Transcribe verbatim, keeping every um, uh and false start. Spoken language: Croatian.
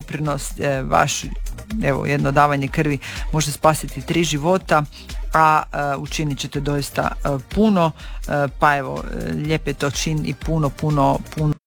doprinos, vaš evo jedno davanje krvi može spasiti tri života, a učinit ćete doista puno, pa evo lijep je to čin i puno, puno, puno